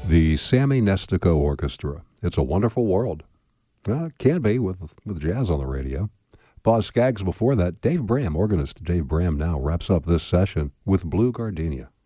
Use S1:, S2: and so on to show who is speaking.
S1: The Sammy Nestico Orchestra. It's a wonderful world. Well, it can be with jazz on the radio. Boz Scaggs before that. Dave Bram, organist Dave Bram now wraps up this session with Blue Gardenia.